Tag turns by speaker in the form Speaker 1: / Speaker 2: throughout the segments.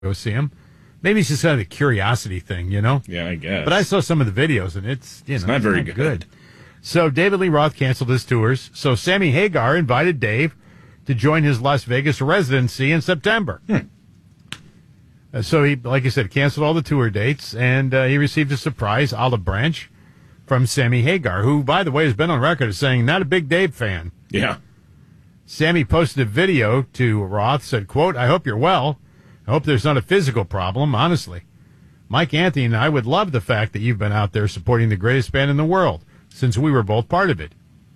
Speaker 1: go see him. Maybe it's just kind of a curiosity thing, you know?
Speaker 2: Yeah, I guess.
Speaker 1: But I saw some of the videos, and it's
Speaker 2: not very good.
Speaker 1: So David Lee Roth canceled his tours. So Sammy Hagar invited Dave to join his Las Vegas residency in September. So he, like I said, canceled all the tour dates, and he received a surprise olive branch from Sammy Hagar, who, by the way, has been on record as saying not a big Dave fan.
Speaker 2: Yeah.
Speaker 1: Sammy posted a video to Roth, said, quote, "I hope you're well. I hope there's not a physical problem, honestly. Mike Anthony and I would love the fact that you've been out there supporting the greatest band in the world, since we were both part of it."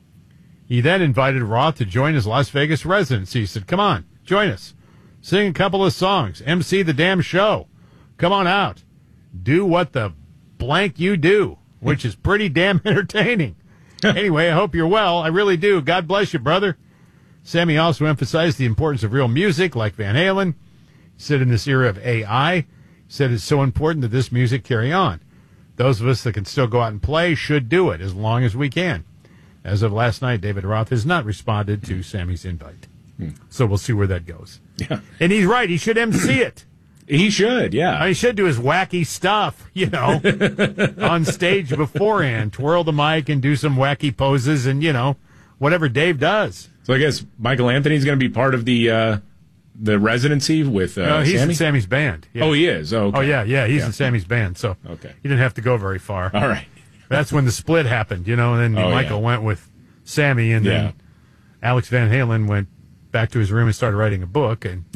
Speaker 1: He then invited Roth to join his Las Vegas residency. He said, "Come on, join us. Sing a couple of songs. MC the damn show. Come on out. Do what the blank you do," which is pretty damn entertaining. Anyway, I hope you're well. I really do. God bless you, brother. Sammy also emphasized the importance of real music like Van Halen. He said in this era of AI, he said it's so important that this music carry on. Those of us that can still go out and play should do it as long as we can. As of last night, David Roth has not responded to Sammy's invite. So we'll see where that goes.
Speaker 2: Yeah.
Speaker 1: And he's right. He should MC it.
Speaker 2: He should, yeah.
Speaker 1: He should do his wacky stuff, you know, on stage beforehand. Twirl the mic and do some wacky poses and, you know, whatever Dave does.
Speaker 2: So I guess Michael Anthony's going to be part of the residency with
Speaker 1: he's
Speaker 2: Sammy?
Speaker 1: in Sammy's band. Yeah.
Speaker 2: Oh, he is? Oh, okay.
Speaker 1: Oh, yeah. He's in Sammy's band, so
Speaker 2: okay.
Speaker 1: He didn't have to go very far.
Speaker 2: All right.
Speaker 1: That's when the split happened, you know, and then Michael went with Sammy, and then Alex Van Halen went back to his room and started writing a book, and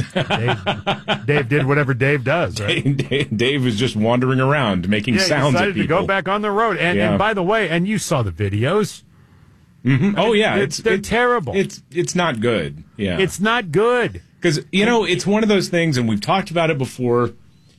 Speaker 1: Dave did whatever Dave does. Right?
Speaker 2: Dave was just wandering around making sounds at people.
Speaker 1: He decided to go back on the road. And by the way, and you saw the videos.
Speaker 2: Mm-hmm. Oh, yeah.
Speaker 1: They're terrible.
Speaker 2: It's not good. Yeah.
Speaker 1: It's not good.
Speaker 2: Because, you know, it's one of those things, and we've talked about it before.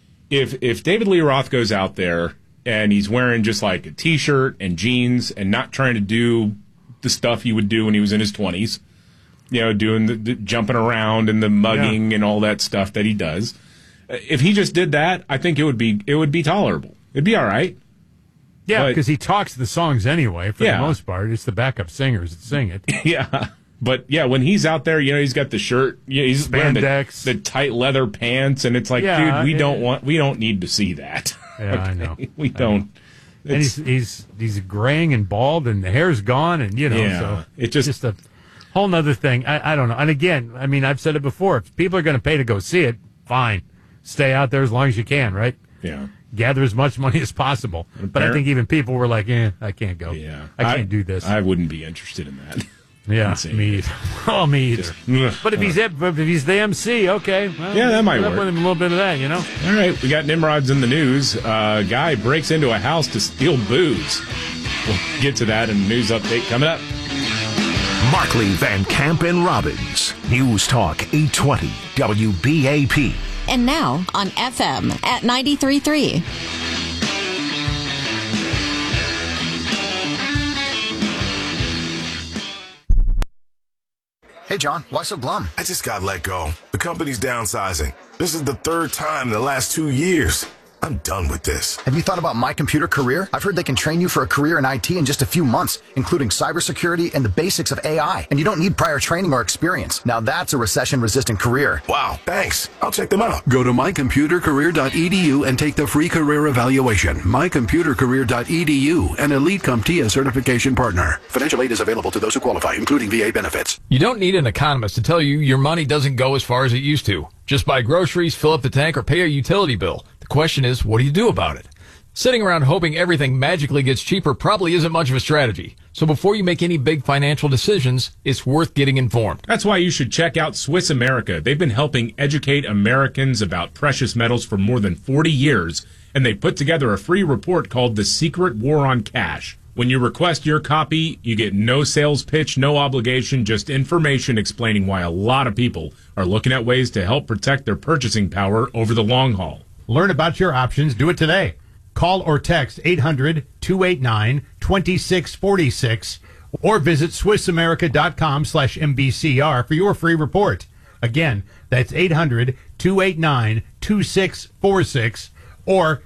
Speaker 2: If David Lee Roth goes out there and he's wearing just like a T-shirt and jeans and not trying to do the stuff he would do when he was in his 20s, you know, doing the jumping around and the mugging and all that stuff that he does. If he just did that, I think it would be tolerable. It'd be all right.
Speaker 1: Yeah, because he talks the songs anyway, for the most part. It's the backup singers that sing it.
Speaker 2: Yeah. But, yeah, when he's out there, you know, he's got the shirt. You know, he's wearing the tight leather pants, and it's like, dude, we don't need to see that.
Speaker 1: Yeah, okay? I know.
Speaker 2: We don't.
Speaker 1: And he's graying and bald, and the hair's gone, and, you know, so it's just a whole nother thing. I don't know. And again, I mean, I've said it before. If people are going to pay to go see it, fine. Stay out there as long as you can, right?
Speaker 2: Yeah.
Speaker 1: Gather as much money as possible. But I think even people were like, I can't go.
Speaker 2: Yeah.
Speaker 1: I can't do this.
Speaker 2: I wouldn't be interested in that.
Speaker 1: Yeah, me either. Oh, me either. But if he's the MC, okay. Well,
Speaker 2: that might work.
Speaker 1: With him a little bit of that, you know?
Speaker 2: All right, we got Nimrods in the news. Guy breaks into a house to steal booze. We'll get to that in the news update coming up.
Speaker 3: Markley, Van Camp, and Robbins. News Talk 820 WBAP.
Speaker 4: And now on FM at 93.3.
Speaker 5: Hey, John, why so glum?
Speaker 6: I just got let go. The company's downsizing. This is the third time in the last 2 years. I'm done with this.
Speaker 5: Have you thought about My Computer Career? I've heard they can train you for a career in IT in just a few months, including cybersecurity and the basics of AI. And you don't need prior training or experience. Now that's a recession-resistant career.
Speaker 6: Wow, thanks. I'll check them out.
Speaker 7: Go to mycomputercareer.edu and take the free career evaluation. Mycomputercareer.edu, an Elite CompTIA certification partner.
Speaker 5: Financial aid is available to those who qualify, including VA benefits.
Speaker 8: You don't need an economist to tell you your money doesn't go as far as it used to. Just buy groceries, fill up the tank, or pay a utility bill. The question is, what do you do about it? Sitting around hoping everything magically gets cheaper probably isn't much of a strategy. So before you make any big financial decisions, it's worth getting informed.
Speaker 2: That's why you should check out Swiss America. They've been helping educate Americans about precious metals for more than 40 years, and they put together a free report called The Secret War on Cash. When you request your copy, you get no sales pitch, no obligation, just information explaining why a lot of people are looking at ways to help protect their purchasing power over the long haul.
Speaker 1: Learn about your options. Do it today. Call or text 800-289-2646 or visit SwissAmerica.com/MBCR for your free report. Again, that's 800-289-2646 or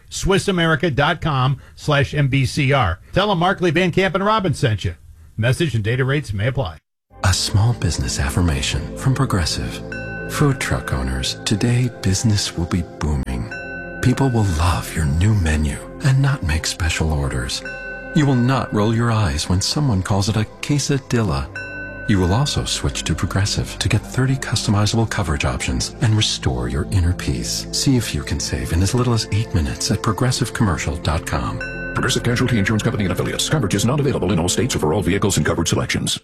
Speaker 1: SwissAmerica.com/MBCR. Tell them Markley, Van Camp, and Robbins sent you. Message and data rates may apply.
Speaker 9: A small business affirmation from Progressive. Food truck owners, today business will be booming. People will love your new menu and not make special orders. You will not roll your eyes when someone calls it a quesadilla. You will also switch to Progressive to get 30 customizable coverage options and restore your inner peace. See if you can save in as little as 8 minutes at progressivecommercial.com.
Speaker 10: Progressive Casualty Insurance Company and affiliates. Coverage is not available in all states or for all vehicles and coverage selections.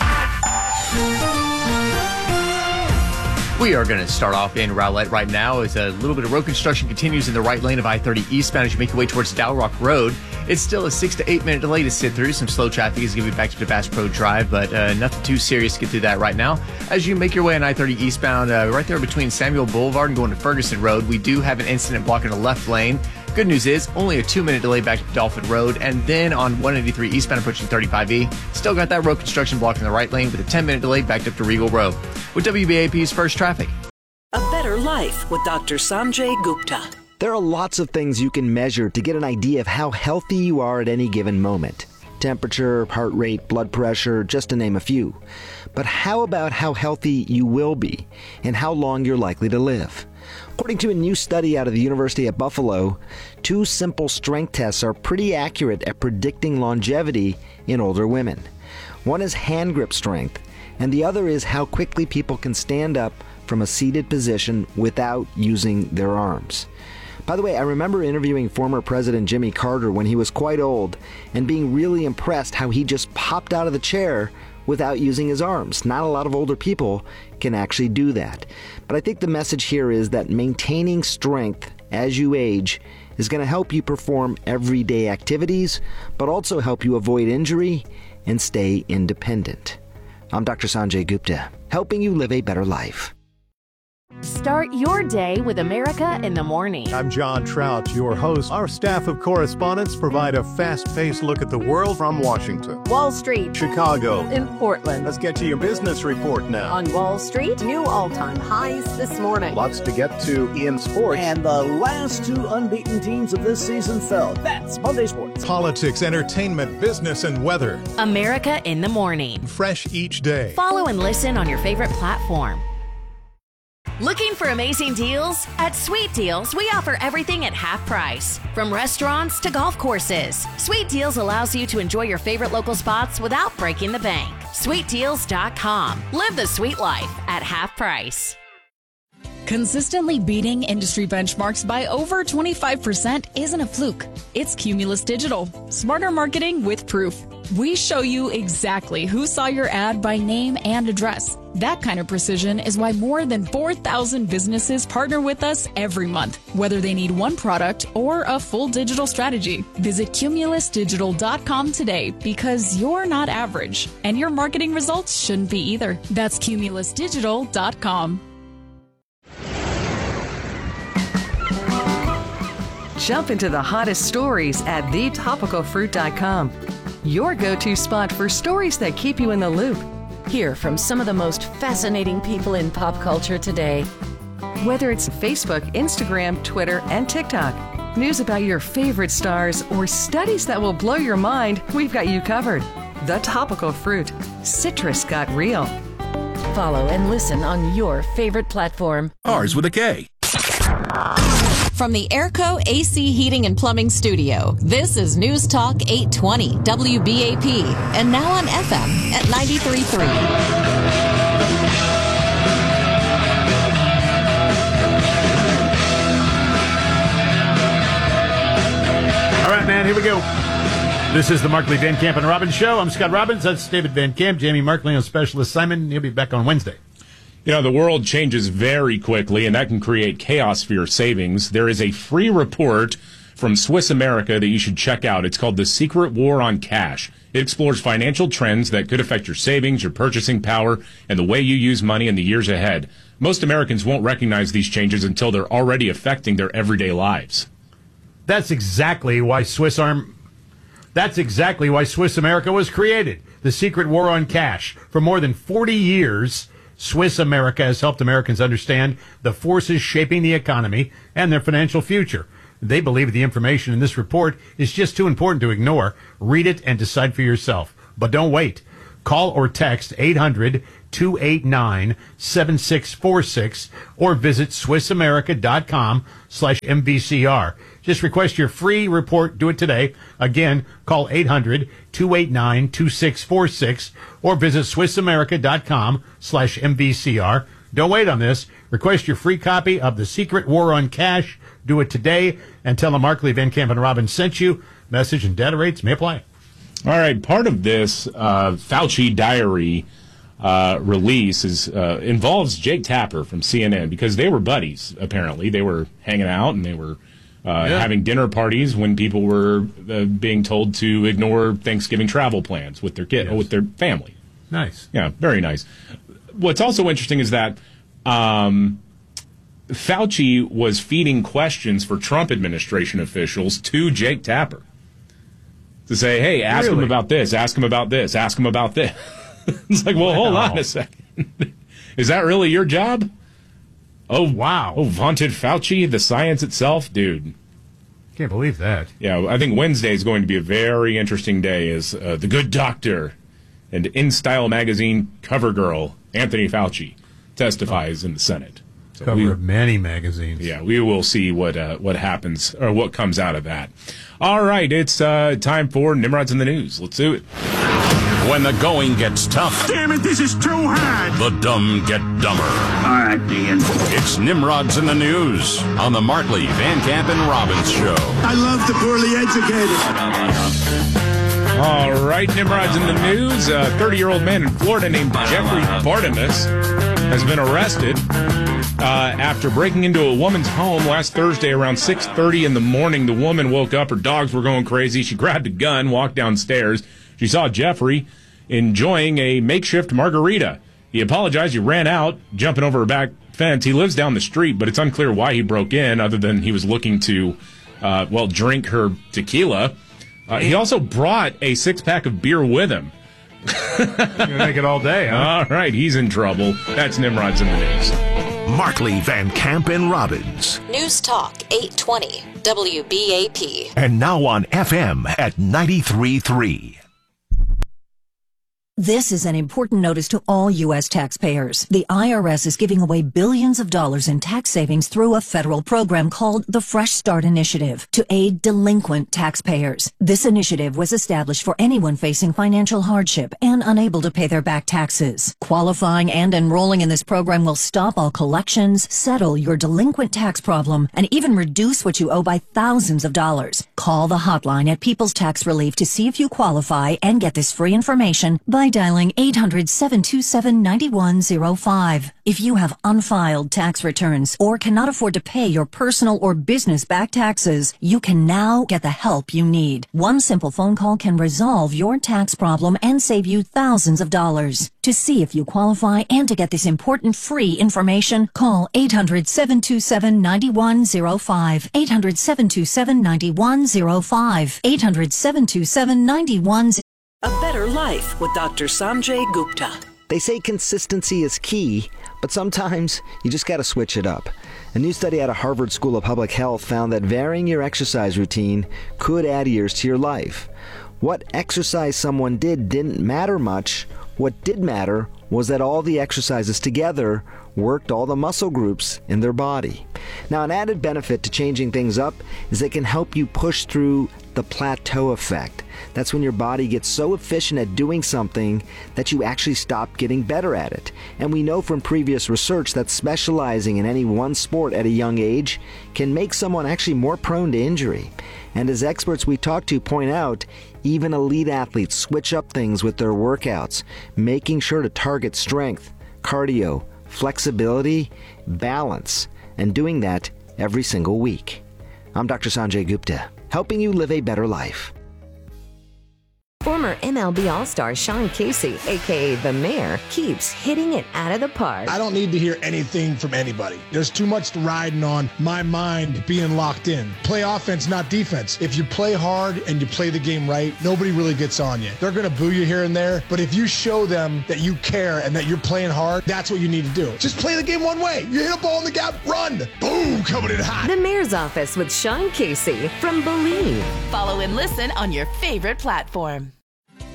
Speaker 11: We are going to start off in Rowlett right now as a little bit of road construction continues in the right lane of I-30 eastbound as you make your way towards Dow Rock Road. It's still a 6 to 8 minute delay to sit through. Some slow traffic is going to be back to Bass Pro Drive, but nothing too serious to get through that right now. As you make your way on I-30 eastbound, right there between Samuel Boulevard and going to Ferguson Road, we do have an incident blocking the left lane. Good news is only a 2 minute delay back to Dolphin Road, and then on 183 eastbound approaching 35E, still got that road construction blocking the right lane with a 10 minute delay backed up to Regal Road. With WBAP's First Traffic.
Speaker 12: A better life with Dr. Sanjay Gupta.
Speaker 13: There are lots of things you can measure to get an idea of how healthy you are at any given moment. Temperature, heart rate, blood pressure, just to name a few. But how about how healthy you will be and how long you're likely to live? According to a new study out of the University of Buffalo, 2 simple strength tests are pretty accurate at predicting longevity in older women. One is hand grip strength, and the other is how quickly people can stand up from a seated position without using their arms. By the way, I remember interviewing former President Jimmy Carter when he was quite old and being really impressed how he just popped out of the chair without using his arms. Not a lot of older people can actually do that. But I think the message here is that maintaining strength as you age is going to help you perform everyday activities, but also help you avoid injury and stay independent. I'm Dr. Sanjay Gupta, helping you live a better life.
Speaker 14: Start your day with America in the Morning.
Speaker 15: I'm John Trout, your host. Our staff of correspondents provide a fast-paced look at the world from Washington,
Speaker 14: Wall Street,
Speaker 15: Chicago,
Speaker 14: in Portland.
Speaker 15: Let's get to your business report now.
Speaker 14: On Wall Street, new all-time highs this morning.
Speaker 15: Lots to get to in sports.
Speaker 16: And the last 2 unbeaten teams of this season fell. That's Monday Sports.
Speaker 15: Politics, entertainment, business, and weather.
Speaker 14: America in the Morning.
Speaker 15: Fresh each day.
Speaker 14: Follow and listen on your favorite platform. Looking for amazing deals? At Sweet Deals, we offer everything at half price. From restaurants to golf courses, Sweet Deals allows you to enjoy your favorite local spots without breaking the bank. SweetDeals.com. Live the sweet life at half price.
Speaker 17: Consistently beating industry benchmarks by over 25% isn't a fluke. It's Cumulus Digital. Smarter marketing with proof. We show you exactly who saw your ad by name and address. That kind of precision is why more than 4,000 businesses partner with us every month, whether they need one product or a full digital strategy. Visit cumulusdigital.com today because you're not average, and your marketing results shouldn't be either. That's cumulusdigital.com.
Speaker 18: Jump into the hottest stories at thetopicalfruit.com. Your go-to spot for stories that keep you in the loop.
Speaker 19: Hear from some of the most fascinating people in pop culture today.
Speaker 18: Whether it's Facebook, Instagram, Twitter, and TikTok, news about your favorite stars, or studies that will blow your mind, we've got you covered. The Topical Fruit. Citrus got real.
Speaker 19: Follow and listen on your favorite platform.
Speaker 10: Ours with a K.
Speaker 4: From the Airco AC Heating and Plumbing Studio, this is News Talk 820 WBAP, and now on FM at 93.3.
Speaker 1: All right, man, here we go. This is the Markley, Van Camp, and Robbins Show. I'm Scott Robbins. That's David Van Camp. Jamie Markley on special assignment. He'll be back on Wednesday.
Speaker 2: You know, the world changes very quickly, and that can create chaos for your savings. There is a free report from Swiss America that you should check out. It's called The Secret War on Cash. It explores financial trends that could affect your savings, your purchasing power, and the way you use money in the years ahead. Most Americans won't recognize these changes until they're already affecting their everyday lives.
Speaker 1: That's exactly why Swiss America was created. The Secret War on Cash. For more than 40 years, Swiss America has helped Americans understand the forces shaping the economy and their financial future. They believe the information in this report is just too important to ignore. Read it and decide for yourself. But don't wait. Call or text 800-289-7646 or visit SwissAmerica.com/MVCR. Just request your free report. Do it today. Again, call 800-289-2646 or visit SwissAmerica.com/MVCR. Don't wait on this. Request your free copy of The Secret War on Cash. Do it today and tell them Markley, Van Camp, and Robbins sent you. Message and data rates may apply.
Speaker 2: All right, part of this Fauci diary release involves Jake Tapper from CNN because they were buddies, apparently. They were hanging out and they were having dinner parties when people were being told to ignore Thanksgiving travel plans with their kid, with their family.
Speaker 1: Nice.
Speaker 2: Yeah, very nice. What's also interesting is that Fauci was feeding questions for Trump administration officials to Jake Tapper to say, hey, ask him about this, ask him about this, ask him about this. It's like, well, hold on a second. Is that really your job? Oh, wow. Oh, vaunted Fauci, the science itself? Dude.
Speaker 1: Can't believe that.
Speaker 2: Yeah, I think Wednesday is going to be a very interesting day as the good doctor and In Style magazine cover girl, Anthony Fauci, testifies in the Senate. So
Speaker 1: cover of many magazines.
Speaker 2: Yeah, we will see what happens or what comes out of that. All right, it's time for Nimrod's in the News. Let's do it.
Speaker 3: When the going gets tough.
Speaker 20: Damn it, this is too hard.
Speaker 3: The dumb get dumber.
Speaker 20: All right, Dean.
Speaker 3: It's Nimrod's in the News on the Markley, Van Camp, and Robbins Show.
Speaker 20: I love the poorly educated.
Speaker 2: All right, Nimrod's in the News. A 30-year-old man in Florida named Jeffrey Bartimus has been arrested after breaking into a woman's home last Thursday around 6:30 in the morning. The woman woke up. Her dogs were going crazy. She grabbed a gun, walked downstairs. She saw Jeffrey enjoying a makeshift margarita. He apologized. He ran out, jumping over a back fence. He lives down the street, but it's unclear why he broke in other than he was looking to, drink her tequila. He also brought a six-pack of beer with him.
Speaker 1: You're going to make it all day, huh?
Speaker 2: All right, he's in trouble. That's Nimrod's in the News.
Speaker 3: Markley, Van Camp, and Robbins.
Speaker 4: News Talk 820 WBAP.
Speaker 3: And now on FM at 93.3.
Speaker 21: This is an important notice to all U.S. taxpayers. The IRS is giving away billions of dollars in tax savings through a federal program called the Fresh Start Initiative to aid delinquent taxpayers. This initiative was established for anyone facing financial hardship and unable to pay their back taxes. Qualifying and enrolling in this program will stop all collections, settle your delinquent tax problem, and even reduce what you owe by thousands of dollars. Call the hotline at People's Tax Relief to see if you qualify and get this free information by dialing 800-727-9105. If you have unfiled tax returns or cannot afford to pay your personal or business back taxes, you can now get the help you need. One simple phone call can resolve your tax problem and save you thousands of dollars. To see if you qualify and to get this important free information, call 800-727-9105. 800-727-9105. 800-727-9105.
Speaker 12: A Better Life with Dr. Sanjay Gupta.
Speaker 13: They say consistency is key, but sometimes you just gotta switch it up. A new study out of Harvard School of Public Health found that varying your exercise routine could add years to your life. What exercise someone did didn't matter much. What did matter was that all the exercises together worked all the muscle groups in their body. Now, an added benefit to changing things up is they can help you push through the plateau effect. That's when your body gets so efficient at doing something that you actually stop getting better at it. And we know from previous research that specializing in any one sport at a young age can make someone actually more prone to injury. And as experts we talk to point out, even elite athletes switch up things with their workouts, making sure to target strength, cardio, flexibility, balance, and doing that every single week. I'm Dr. Sanjay Gupta, helping you live a better life.
Speaker 22: Former MLB All-Star Sean Casey, a.k.a. The Mayor, keeps hitting it out of the park.
Speaker 23: I don't need to hear anything from anybody. There's too much riding on my mind being locked in. Play offense, not defense. If you play hard and you play the game right, nobody really gets on you. They're going to boo you here and there, but if you show them that you care and that you're playing hard, that's what you need to do. Just play the game one way. You hit a ball in the gap, run. Boom, coming in hot.
Speaker 22: The Mayor's Office with Sean Casey from Believe.
Speaker 14: Follow and listen on your favorite platform.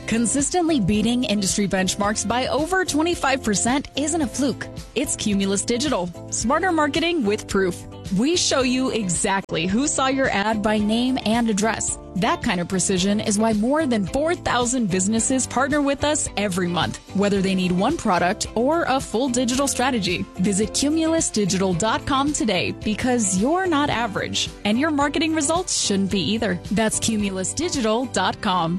Speaker 17: Consistently beating industry benchmarks by over 25% isn't a fluke. It's Cumulus Digital. Smarter marketing with proof. We show you exactly who saw your ad by name and address. That kind of precision is why more than 4,000 businesses partner with us every month, whether they need one product or a full digital strategy. Visit cumulusdigital.com today because you're not average, and your marketing results shouldn't be either. That's cumulusdigital.com.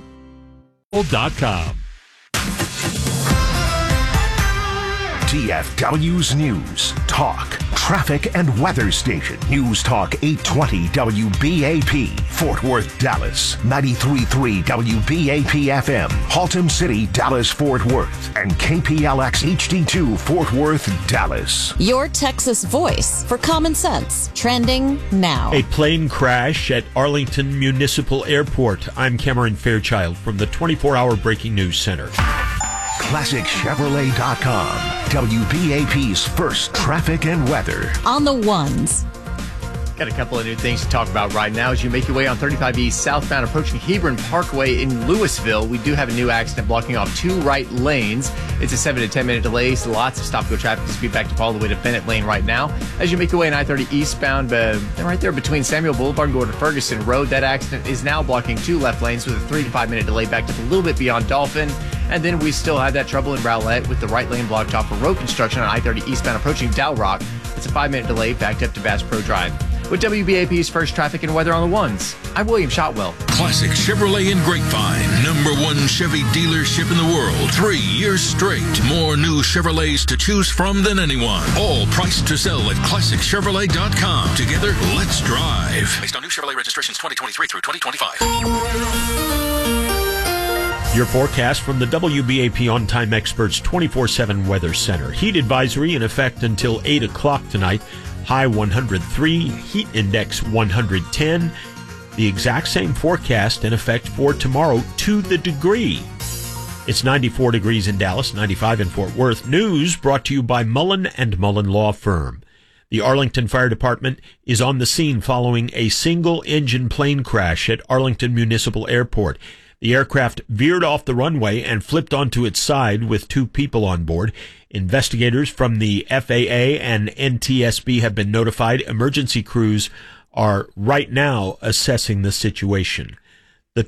Speaker 5: DFW's News, Talk, Traffic and Weather Station. News Talk 820 WBAP, Fort Worth, Dallas. 93.3 WBAP FM, Haltom City, Dallas, Fort Worth. And KPLX HD2, Fort Worth, Dallas.
Speaker 4: Your Texas voice for common sense. Trending now.
Speaker 6: A plane crash at Arlington Municipal Airport. I'm Cameron Fairchild from the 24-hour Breaking News Center.
Speaker 5: ClassicChevrolet.com, WBAP's first traffic and weather.
Speaker 4: On the ones.
Speaker 11: Got a couple of new things to talk about right now as you make your way on 35 East southbound approaching Hebron Parkway in Louisville. We do have a new accident blocking off 2 right lanes. It's a 7 to 10 minute delay, so lots of stop-go traffic to speed back up all the way to Bennett Lane right now. As you make your way on I-30 eastbound, right there between Samuel Boulevard and going to Ferguson Road, that accident is now blocking 2 left lanes with a 3 to 5 minute delay backed up a little bit beyond Dolphin. And then we still have that trouble in Rowlett with the right lane blocked off for road construction on I-30 eastbound approaching Dow Rock. It's a 5 minute delay backed up to Bass Pro Drive. With WBAP's first traffic and weather on the ones, I'm William Shotwell.
Speaker 7: Classic Chevrolet in Grapevine, #1 Chevy dealership in the world, 3 years straight. More new Chevrolets to choose from than anyone. All priced to sell at ClassicChevrolet.com. Together, let's drive. Based on new Chevrolet registrations 2023 through 2025.
Speaker 6: Your forecast from the WBAP On Time Experts 24/7 Weather Center. Heat advisory in effect until 8 o'clock tonight. High 103, heat index 110. The exact same forecast in effect for tomorrow to the degree. It's 94 degrees in Dallas, 95 in Fort Worth. News brought to you by Mullen & Mullen Law Firm. The Arlington Fire Department is on the scene following a single-engine plane crash at Arlington Municipal Airport. The aircraft veered off the runway and flipped onto its side with 2 people on board. Investigators from the FAA and NTSB have been notified. Emergency crews are right now assessing the situation. The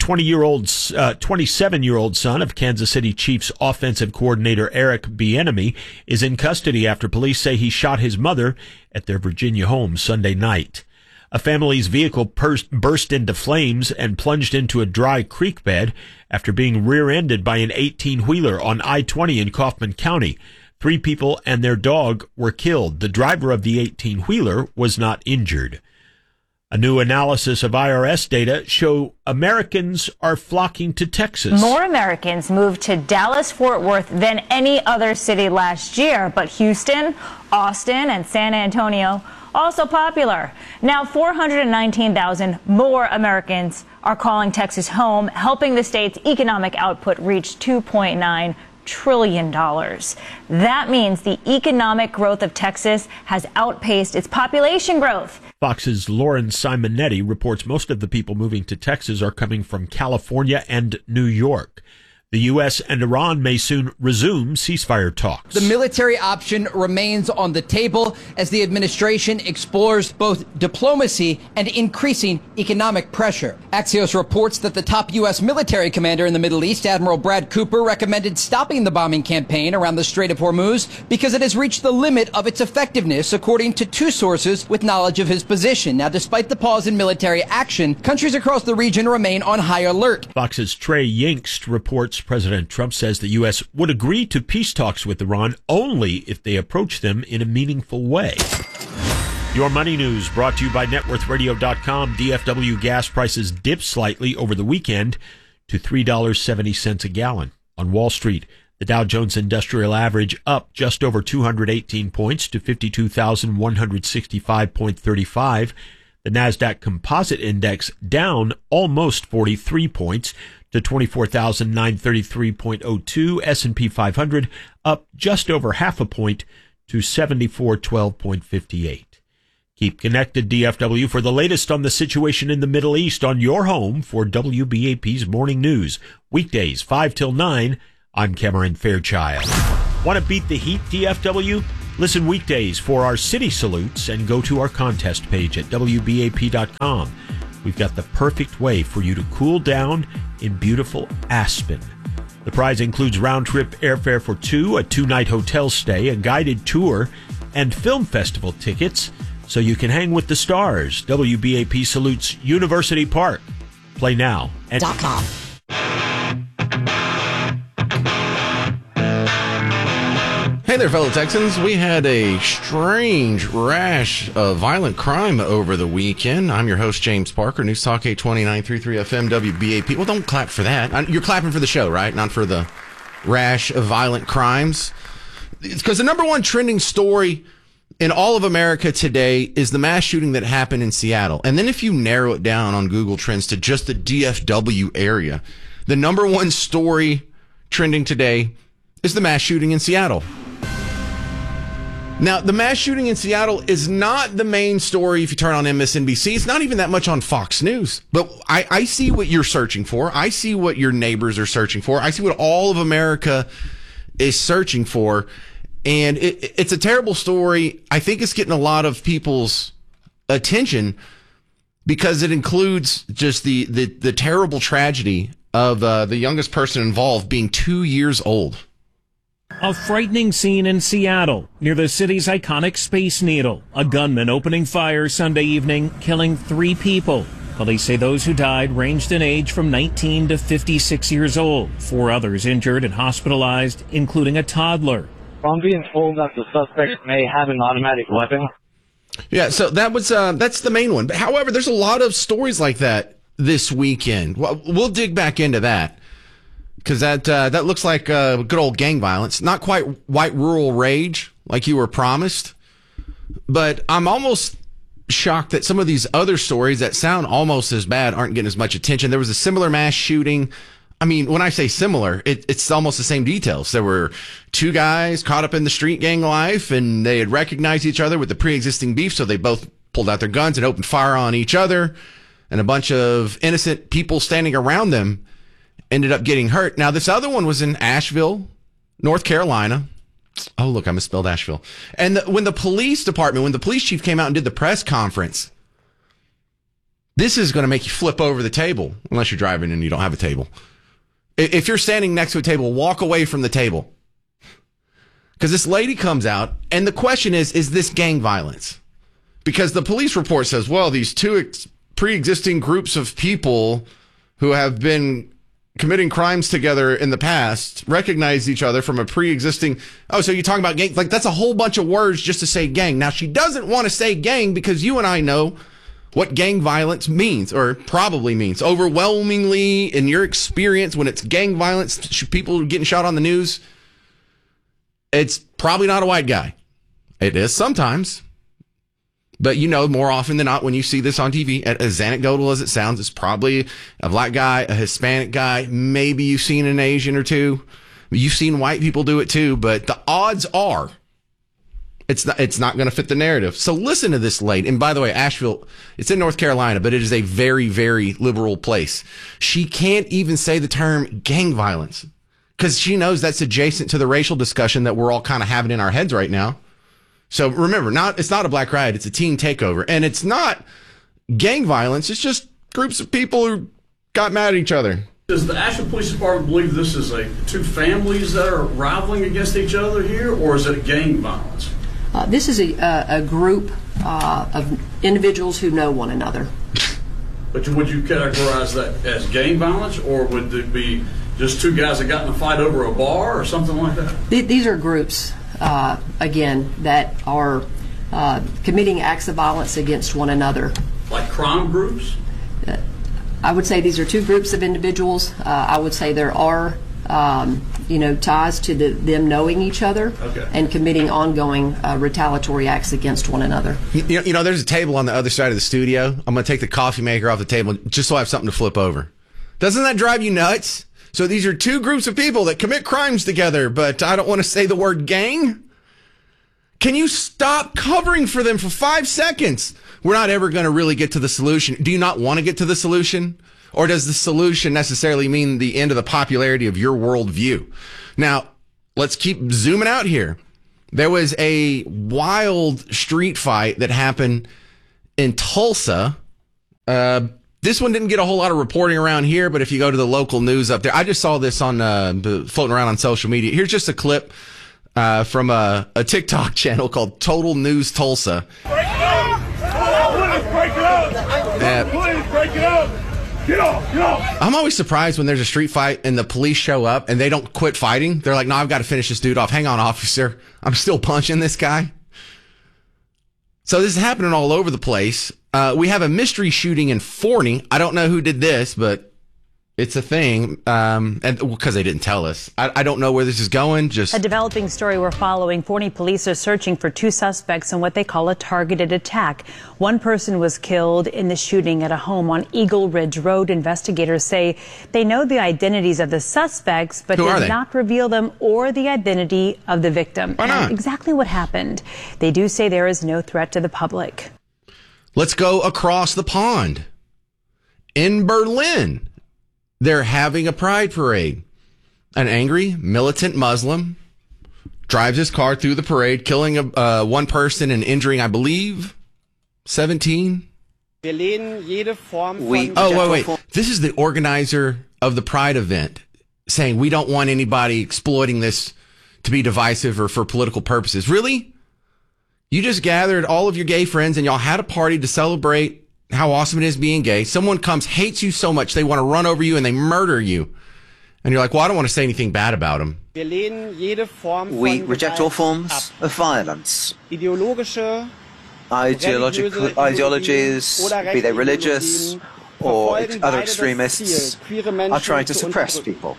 Speaker 6: 27-year-old son of Kansas City Chiefs offensive coordinator Eric Bieniemy is in custody after police say he shot his mother at their Virginia home Sunday night. A family's vehicle burst into flames and plunged into a dry creek bed after being rear-ended by an 18-wheeler on I-20 in Kaufman County. 3 people and their dog were killed. The driver of the 18-wheeler was not injured. A new analysis of IRS data show Americans are flocking to Texas.
Speaker 24: More Americans moved to Dallas-Fort Worth than any other city last year, but Houston, Austin, and San Antonio also popular. Now 419,000 more Americans are calling Texas home, helping the state's economic output reach $2.9 trillion. That means the economic growth of Texas has outpaced its population growth.
Speaker 6: Fox's Lauren Simonetti reports most of the people moving to Texas are coming from California and New York. The U.S. and Iran may soon resume ceasefire talks.
Speaker 25: The military option remains on the table as the administration explores both diplomacy and increasing economic pressure. Axios reports that the top U.S. military commander in the Middle East, Admiral Brad Cooper, recommended stopping the bombing campaign around the Strait of Hormuz because it has reached the limit of its effectiveness, according to 2 sources with knowledge of his position. Now, despite the pause in military action, countries across the region remain on high alert.
Speaker 6: Fox's Trey Yingst reports President Trump says the U.S. would agree to peace talks with Iran only if they approach them in a meaningful way. Your money news brought to you by NetWorthRadio.com. DFW gas prices dipped slightly over the weekend to $3.70 a gallon. On Wall Street, the Dow Jones Industrial Average up just over 218 points to 52,165.35. The NASDAQ Composite Index down almost 43 points to 24,933.02. S&P 500 up just over half a point to 7412.58. Keep connected, DFW, for the latest on the situation in the Middle East on your home for WBAP's Morning News. Weekdays, 5 till 9. I'm Cameron Fairchild. Want to beat the heat, DFW? Listen weekdays for our city salutes and go to our contest page at WBAP.com. We've got the perfect way for you to cool down in beautiful Aspen. The prize includes round-trip airfare for two, a 2-night hotel stay, a guided tour, and film festival tickets so you can hang with the stars. WBAP salutes University Park. Play now at
Speaker 4: .com.
Speaker 8: Hey there, fellow Texans. We had a strange rash of violent crime over the weekend. I'm your host, James Parker, News Talk 829.33 FM WBAP. Well, don't clap for that. You're clapping for the show, right? Not for the rash of violent crimes. It's because the number one trending story in all of America today is the mass shooting that happened in Seattle. And then if you narrow it down on Google Trends to just the DFW area, the number one story trending today is the mass shooting in Seattle. Now, the mass shooting in Seattle is not the main story if you turn on MSNBC. It's not even that much on Fox News. But I see what you're searching for. I see what your neighbors are searching for. I see what all of America is searching for. And it's a terrible story. I think it's getting a lot of people's attention because it includes just the terrible tragedy of the youngest person involved being 2 years old.
Speaker 9: A frightening scene in Seattle, near the city's iconic Space Needle. A gunman opening fire Sunday evening, killing 3 people. Police say those who died ranged in age from 19 to 56 years old. 4 others injured and hospitalized, including a toddler.
Speaker 15: I'm being told that the suspect may have an automatic weapon.
Speaker 8: Yeah, so that's the main one. But however, there's a lot of stories like that this weekend. We'll dig back into that. Because that looks like good old gang violence. Not quite white rural rage like you were promised. But I'm almost shocked that some of these other stories that sound almost as bad aren't getting as much attention. There was a similar mass shooting. I mean, when I say similar, it's almost the same details. There were 2 guys caught up in the street gang life, and they had recognized each other with the pre-existing beef, so they both pulled out their guns and opened fire on each other. And a bunch of innocent people standing around them ended up getting hurt. Now, this other one was in Asheville, North Carolina. Oh, look, I misspelled Asheville. And when the police chief came out and did the press conference, this is going to make you flip over the table, unless you're driving and you don't have a table. If you're standing next to a table, walk away from the table. Because this lady comes out, and the question is this gang violence? Because the police report says, well, these 2 pre-existing groups of people who have been committing crimes together in the past recognize each other from a pre-existing. Oh, so you're talking about gang? Like, that's a whole bunch of words just to say gang. Now, she doesn't want to say gang because you and I know what gang violence means, or probably means. Overwhelmingly, in your experience, when it's gang violence, people getting shot on the news, it's probably not a white guy. It is sometimes. But you know, more often than not, when you see this on TV, as anecdotal as it sounds, it's probably a black guy, a Hispanic guy. Maybe you've seen an Asian or 2. You've seen white people do it too. But the odds are it's not going to fit the narrative. So listen to this lady. And by the way, Asheville, it's in North Carolina, but it is a very, very liberal place. She can't even say the term gang violence because she knows that's adjacent to the racial discussion that we're all kind of having in our heads right now. So remember, it's not a black riot, it's a teen takeover. And it's not gang violence, it's just groups of people who got mad at each other.
Speaker 16: Does the Asheville Police Department believe this is 2 families that are rivaling against each other here, or is it gang violence?
Speaker 18: This is a group of individuals who know one another.
Speaker 16: But would you categorize that as gang violence, or would it be just 2 guys that got in a fight over a bar or something like that?
Speaker 18: These are groups, again, that are committing acts of violence against one another.
Speaker 16: Like crime groups?
Speaker 18: I would say these are 2 groups of individuals. I would say there are ties to them knowing each other and committing ongoing retaliatory acts against one another.
Speaker 8: You know, there's a table on the other side of the studio. I'm going to take the coffee maker off the table just so I have something to flip over. Doesn't that drive you nuts? So these are 2 groups of people that commit crimes together, but I don't want to say the word gang Can you stop covering for them for 5 seconds? We're not ever going to really get to the solution. Do you not want to get to the solution? Or does the solution necessarily mean the end of the popularity of your worldview? Now, let's keep zooming out here. There was a wild street fight that happened in Tulsa. This one didn't get a whole lot of reporting around here, but if you go to the local news up there, I just saw this on floating around on social media. Here's just a clip from a TikTok channel called Total News Tulsa.
Speaker 1: Break it up! Please break it up! Please break it up! Get off! Get off!
Speaker 8: I'm always surprised when there's a street fight and the police show up and they don't quit fighting. They're like, no, I've got to finish this dude off. Hang on, officer. I'm still punching this guy. So this is happening all over the place. We have a mystery shooting in Forney. I don't know who did this, but it's a thing. And because they didn't tell us. I don't know where this is going. Just
Speaker 2: a developing story we're following. Forney police are searching for 2 suspects in what they call a targeted attack. One person was killed in the shooting at a home on Eagle Ridge Road. Investigators say they know the identities of the suspects, but did not reveal them or the identity of the victim.
Speaker 8: Why not?
Speaker 2: And exactly what happened. They do say there is no threat to the public.
Speaker 8: Let's go across the pond. In Berlin, they're having a pride parade. An angry militant Muslim drives his car through the parade, killing one person and injuring, I believe, 17. Wait. This is the organizer of the pride event saying we don't want anybody exploiting this to be divisive or for political purposes. Really? You just gathered all of your gay friends and y'all had a party to celebrate how awesome it is being gay. Someone comes, hates you so much, they want to run over you and they murder you. And you're like, well, I don't want to say anything bad about them.
Speaker 10: We reject all forms of violence. Ideologies, be they religious or other extremists, are trying to suppress people.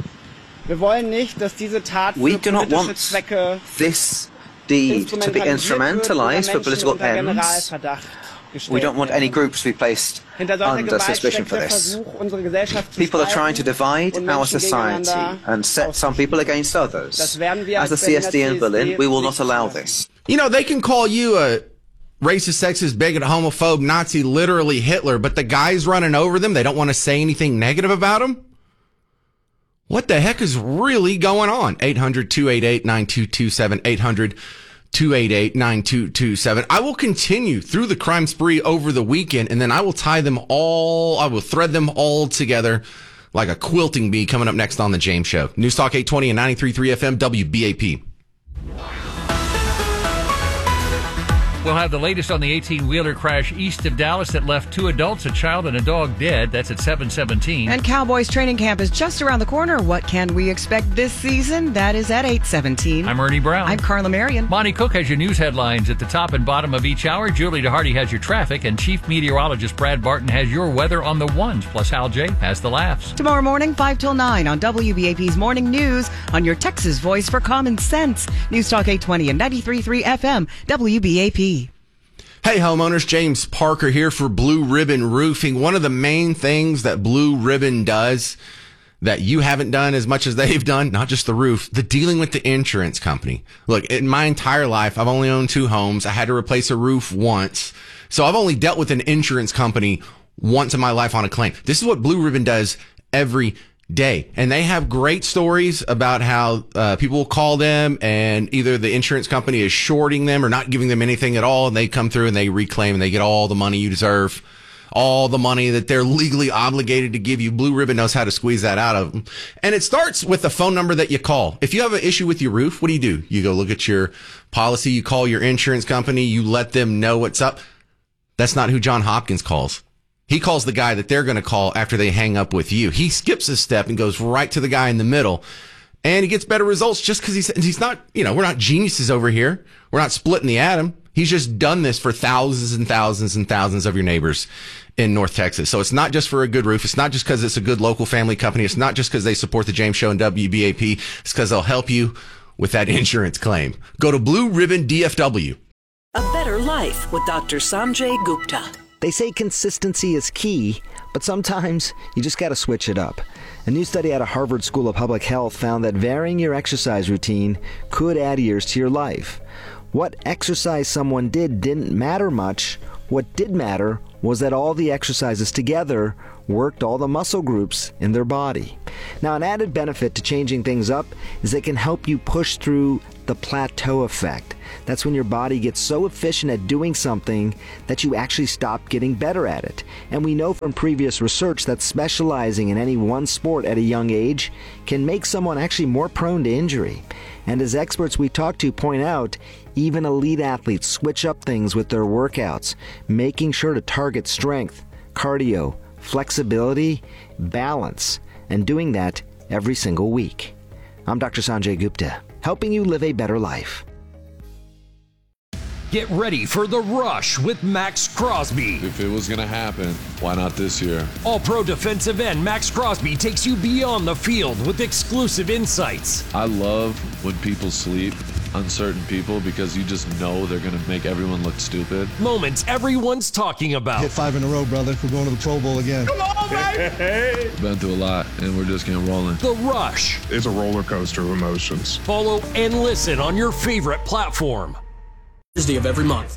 Speaker 10: We do not want this deed to be instrumentalized for political ends. We don't want any groups to be placed under suspicion for this. People are trying to divide our society and set some people against others. As the CSD in Berlin, we will not allow this.
Speaker 8: You know, they can call you a racist, sexist, bigot, homophobe, Nazi, literally Hitler, but the guys running over them, they don't want to say anything negative about them? What the heck is really going on? 800-288-9227, 800-288-9227. I will continue through the crime spree over the weekend, and then I will thread them all together like a quilting bee coming up next on The James Show. News Talk 820 and 93.3 FM, WBAP.
Speaker 19: We'll have the latest on the 18-wheeler crash east of Dallas that left 2 adults, a child, and a dog dead. That's at 7:17.
Speaker 20: And Cowboys training camp is just around the corner. What can we expect this season? That is at 8:17.
Speaker 19: I'm Ernie Brown.
Speaker 20: I'm Carla Marion.
Speaker 19: Monty Cook has your news headlines at the top and bottom of each hour. Julie DeHardy has your traffic, and Chief Meteorologist Brad Barton has your weather on the ones. Plus, Hal J has the laughs.
Speaker 20: Tomorrow morning, 5 till 9 on WBAP's Morning News on your Texas voice for common sense. News Talk 820 and 93.3 FM, WBAP.
Speaker 8: Hey homeowners, James Parker here for Blue Ribbon Roofing. One of the main things that Blue Ribbon does that you haven't done as much as they've done, not just the roof, the dealing with the insurance company. Look, in my entire life, I've only owned 2 homes. I had to replace a roof once. So I've only dealt with an insurance company once in my life on a claim. This is what Blue Ribbon does every day. And they have great stories about how people will call them and either the insurance company is shorting them or not giving them anything at all. And they come through and they reclaim and they get all the money you deserve, all the money that they're legally obligated to give you. Blue Ribbon knows how to squeeze that out of them. And it starts with the phone number that you call. If you have an issue with your roof, what do? You go look at your policy. You call your insurance company. You let them know what's up. That's not who John Hopkins calls. He calls the guy that they're going to call after they hang up with you. He skips a step and goes right to the guy in the middle. And he gets better results just because he's not, we're not geniuses over here. We're not splitting the atom. He's just done this for thousands and thousands and thousands of your neighbors in North Texas. So it's not just for a good roof. It's not just because it's a good local family company. It's not just because they support the James Show and WBAP. It's because they'll help you with that insurance claim. Go to Blue Ribbon DFW.
Speaker 12: A better life with Dr. Sanjay Gupta.
Speaker 13: They say consistency is key, but sometimes you just got to switch it up. A new study out of Harvard School of Public Health found that varying your exercise routine could add years to your life. What exercise someone didn't matter much. What did matter was that all the exercises together worked all the muscle groups in their body. Now, an added benefit to changing things up is it can help you push through the plateau effect. That's when your body gets so efficient at doing something that you actually stop getting better at it. And we know from previous research that specializing in any one sport at a young age can make someone actually more prone to injury. And as experts we talk to point out, even elite athletes switch up things with their workouts, making sure to target strength, cardio, flexibility, balance, and doing that every single week. I'm Dr. Sanjay Gupta, helping you live a better life.
Speaker 3: Get ready for The Rush with Max Crosby.
Speaker 14: If it was going to happen, why not this year?
Speaker 3: All-pro defensive end Max Crosby takes you beyond the field with exclusive insights.
Speaker 14: I love when people sleep, uncertain people, because you just know they're going to make everyone look stupid.
Speaker 3: Moments everyone's talking about.
Speaker 21: Hit 5 in a row, brother. We're going to the Pro Bowl again.
Speaker 14: Come on, baby! Been through a lot, and we're just getting rolling.
Speaker 3: The Rush.
Speaker 22: It's a roller coaster of emotions.
Speaker 3: Follow and listen on your favorite platform.
Speaker 23: Thursday of every month.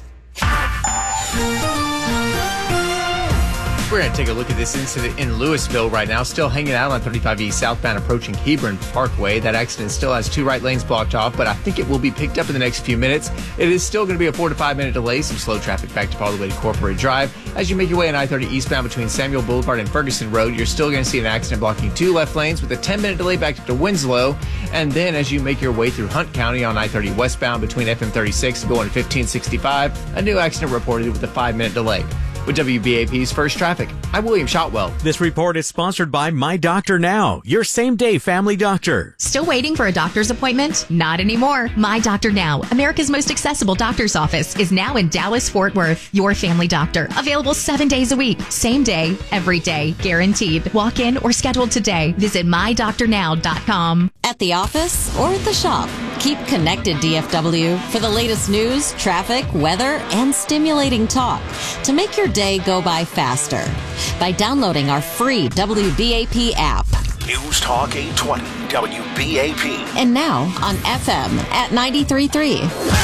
Speaker 11: We're going to take a look at this incident in Louisville right now. Still hanging out on 35 East southbound approaching Hebron Parkway. That accident still has 2 right lanes blocked off, but I think it will be picked up in the next few minutes. It is still going to be a 4 to 5 minute delay. Some slow traffic backed up all the way to Corporate Drive. As you make your way on I-30 eastbound between Samuel Boulevard and Ferguson Road, you're still going to see an accident blocking 2 left lanes with a 10-minute delay backed up to Winslow. And then as you make your way through Hunt County on I-30 westbound between FM 36 and going 1565, a new accident reported with a 5-minute delay. With WBAP's First Traffic, I'm William Shotwell.
Speaker 26: This report is sponsored by My Doctor Now, your same-day family doctor.
Speaker 27: Still waiting for a doctor's appointment? Not anymore. My Doctor Now, America's most accessible doctor's office, is now in Dallas-Fort Worth. Your family doctor, available 7 days a week. Same day, every day, guaranteed. Walk in or schedule today. Visit mydoctornow.com.
Speaker 4: At the office or at the shop, keep connected, DFW, for the latest news, traffic, weather, and stimulating talk to make your day go by faster by downloading our free WBAP app.
Speaker 5: News Talk 820 WBAP.
Speaker 4: And now on FM at 93.3.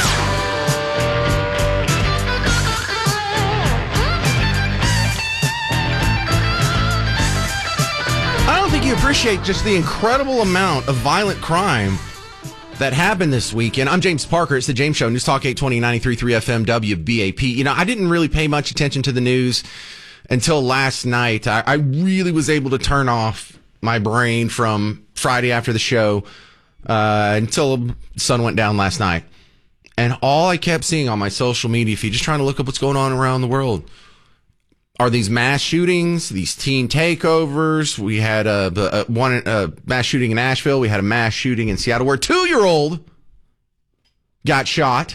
Speaker 8: I don't think you appreciate just the incredible amount of violent crime that happened this weekend. I'm James Parker. It's the James Show, News Talk 820, 93.3 FM, WBAP. You know, I didn't really pay much attention to the news until last night. I really was able to turn off my brain from Friday after the show until the sun went down last night. And all I kept seeing on my social media feed, just trying to look up what's going on around the world, are these mass shootings, these teen takeovers. We had a mass shooting in Asheville. We had a mass shooting in Seattle where a 2-year-old got shot.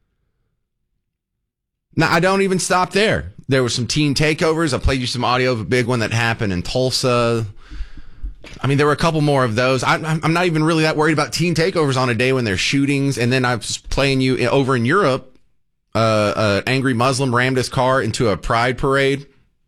Speaker 8: Now, I don't even stop there. There were some teen takeovers. I played you some audio of a big one that happened in Tulsa. I mean, there were a couple more of those. I'm not even really that worried about teen takeovers on a day when there's shootings. And then I was playing you over in Europe. An angry Muslim rammed his car into a pride parade.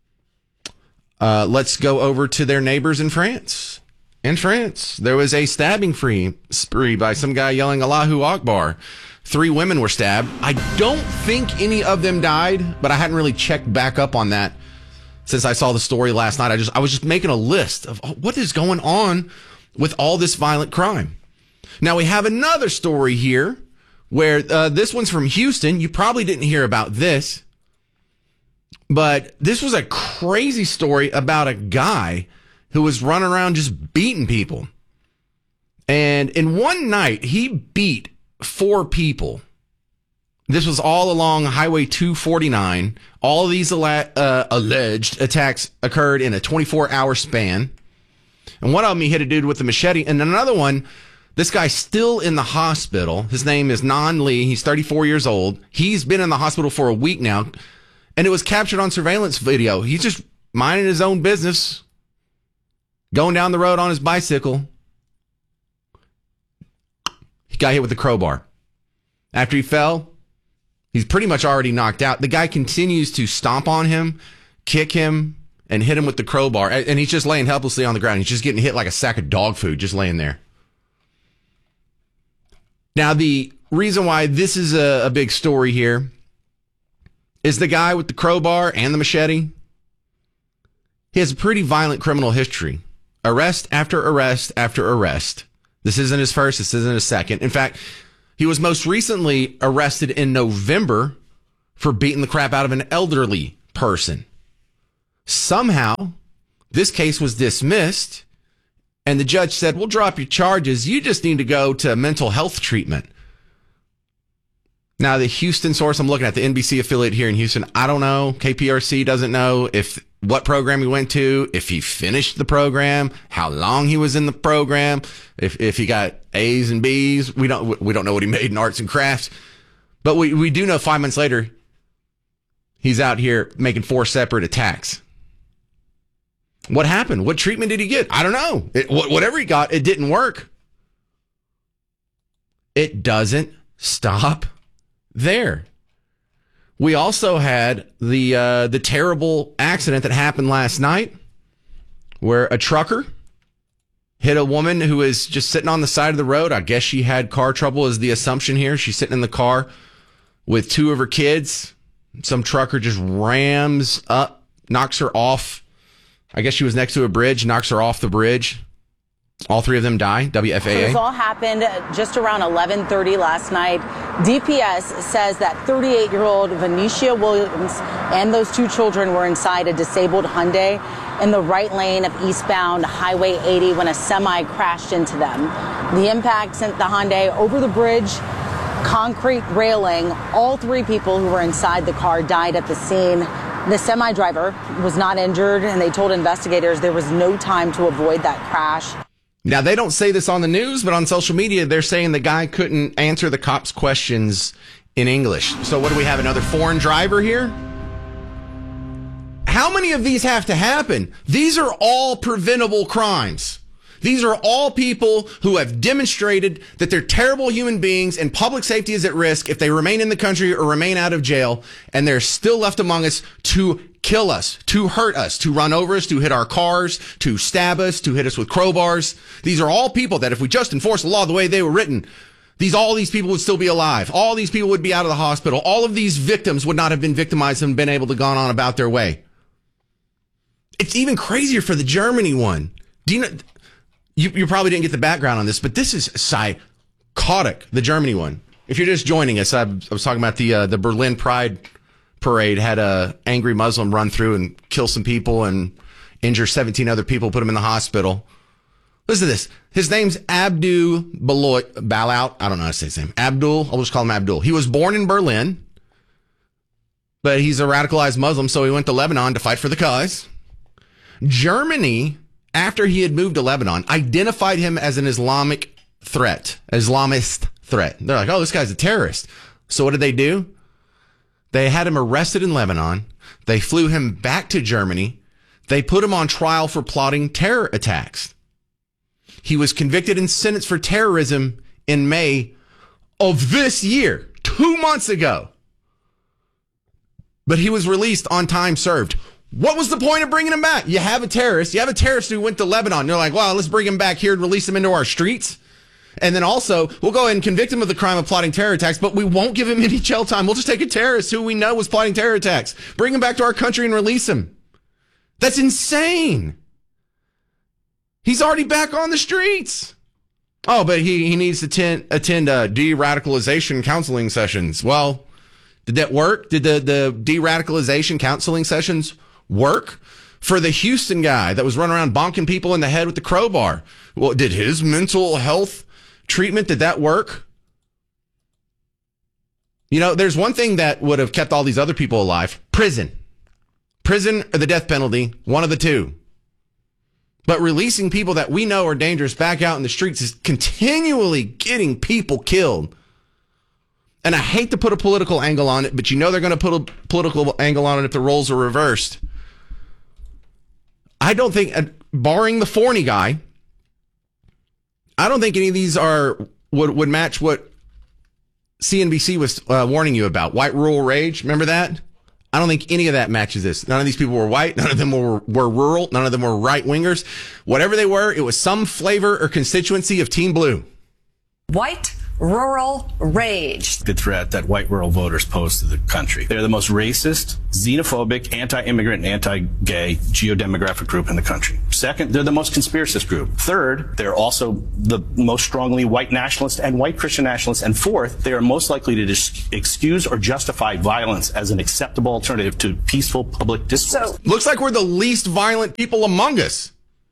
Speaker 8: Let's go over to their neighbors in France. In France, there was a stabbing spree by some guy yelling Allahu Akbar. 3 women were stabbed. I don't think any of them died, but I hadn't really checked back up on that since I saw the story last night. I was just making a list of what is going on with all this violent crime. Now we have another story here where this one's from Houston. You probably didn't hear about this, but this was a crazy story about a guy who was running around just beating people. And in one night, he beat 4 people. This was all along Highway 249. All of these alleged attacks occurred in a 24-hour span. And one of them, he hit a dude with a machete. And another one, this guy's still in the hospital. His name is Nan Lee. He's 34 years old. He's been in the hospital for a week now. And it was captured on surveillance video. He's just minding his own business, going down the road on his bicycle. He got hit with a crowbar. After he fell, he's pretty much already knocked out. The guy continues to stomp on him, kick him, and hit him with the crowbar. And he's just laying helplessly on the ground. He's just getting hit like a sack of dog food, just laying there. Now, the reason why this is a big story here is the guy with the crowbar and the machete. He has a pretty violent criminal history. Arrest after arrest after arrest. This isn't his first. This isn't his second. In fact, he was most recently arrested in November for beating the crap out of an elderly person. Somehow, this case was dismissed, and the judge said, we'll drop your charges. You just need to go to mental health treatment. Now, the Houston source, I'm looking at the NBC affiliate here in Houston. I don't know. KPRC doesn't know what program he went to, if he finished the program, how long he was in the program, if he got A's and B's. We don't know what he made in arts and crafts. But we do know 5 months later, he's out here making 4 separate attacks. What happened? What treatment did he get? I don't know. Whatever he got, it didn't work. It doesn't stop there. We also had the terrible accident that happened last night where a trucker hit a woman who was just sitting on the side of the road. I guess she had car trouble is the assumption here. She's sitting in the car with 2 of her kids. Some trucker just rams up, knocks her off. I guess she was next to a bridge, knocks her off the bridge. All 3 of them die, WFAA.
Speaker 6: This all happened just around 11:30 last night. DPS says that 38-year-old Venetia Williams and those 2 children were inside a disabled Hyundai in the right lane of eastbound Highway 80 when a semi crashed into them. The impact sent the Hyundai over the bridge, concrete railing. All 3 people who were inside the car died at the scene. The semi driver was not injured, and they told investigators there was no time to avoid that crash.
Speaker 8: Now, they don't say this on the news, but on social media, they're saying the guy couldn't answer the cops' questions in English. So what do we have, another foreign driver here? How many of these have to happen? These are all preventable crimes. These are all people who have demonstrated that they're terrible human beings and public safety is at risk if they remain in the country or remain out of jail, and they're still left among us to kill us, to hurt us, to run over us, to hit our cars, to stab us, to hit us with crowbars. These are all people that if we just enforce the law the way they were written, all these people would still be alive. All these people would be out of the hospital. All of these victims would not have been victimized and been able to gone on about their way. It's even crazier for the Germany one. Do you know? You probably didn't get the background on this, but this is psychotic, the Germany one. If you're just joining us, I was talking about the Berlin Pride Parade had a angry Muslim run through and kill some people and injure 17 other people, put them in the hospital. Listen to this. His name's Abdul Balout. I don't know how to say his name. Abdul. I'll just call him Abdul. He was born in Berlin, but he's a radicalized Muslim, so he went to Lebanon to fight for the cause. Germany, after he had moved to Lebanon, identified him as an Islamist threat. They're like, oh, this guy's a terrorist. So what did they do? They had him arrested in Lebanon. They flew him back to Germany. They put him on trial for plotting terror attacks. He was convicted and sentenced for terrorism in May of this year, 2 months ago. But he was released on time served. What was the point of bringing him back? You have a terrorist who went to Lebanon. You're like, well, let's bring him back here and release him into our streets. And then also, we'll go ahead and convict him of the crime of plotting terror attacks, but we won't give him any jail time. We'll just take a terrorist who we know was plotting terror attacks, bring him back to our country and release him. That's insane. He's already back on the streets. Oh, but he needs to attend de-radicalization counseling sessions. Well, did that work? Did the de-radicalization counseling sessions work for the Houston guy that was running around bonking people in the head with the crowbar? Well, did his mental health treatment, did that work? You know, there's one thing that would have kept all these other people alive. Prison or the death penalty, one of the two. But releasing people that we know are dangerous back out in the streets is continually getting people killed. And I hate to put a political angle on it, but you know they're going to put a political angle on it if the roles are reversed. I don't think, barring the Forney guy, I don't think any of these would match what CNBC was warning you about. White rural rage, remember that? I don't think any of that matches this. None of these people were white. None of them were rural. None of them were right-wingers. Whatever they were, it was some flavor or constituency of Team Blue.
Speaker 12: White Rural Rage.
Speaker 7: The threat that white rural voters pose to the country. They're the most racist, xenophobic, anti-immigrant, and anti-gay geodemographic group in the country. Second, they're the most conspiracist group. Third, they're also the most strongly white nationalist and white Christian nationalist. And fourth, they are most likely to excuse or justify violence as an acceptable alternative to peaceful public discourse.
Speaker 8: Looks like we're the least violent people among us.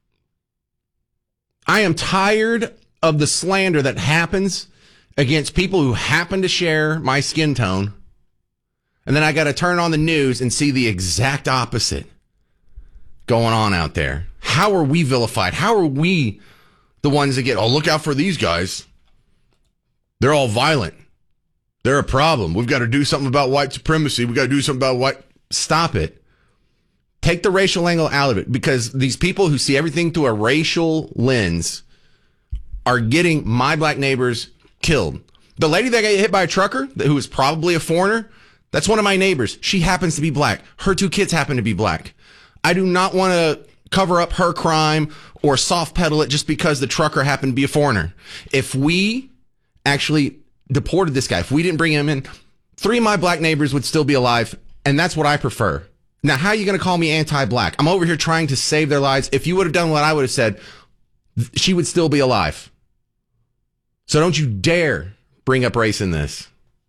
Speaker 8: I am tired of the slander that happens against people who happen to share my skin tone. And then I got to turn on the news and see the exact opposite going on out there. How are we vilified? How are we the ones that get, oh, look out for these guys. They're all violent. They're a problem. We've got to do something about white supremacy. We've got to do something about white. Stop it. Take the racial angle out of it, because these people who see everything through a racial lens are getting my black neighbors killed. The lady that got hit by a trucker, who was probably a foreigner, that's one of my neighbors. She happens to be black. Her 2 kids happen to be black. I do not want to cover up her crime or soft pedal it just because the trucker happened to be a foreigner. If we actually deported this guy, if we didn't bring him in, 3 of my black neighbors would still be alive, and that's what I prefer. Now, how are you going to call me anti-black? I'm over here trying to save their lives. If you would have done what I would have said, she would still be alive. So don't you dare bring up race in this.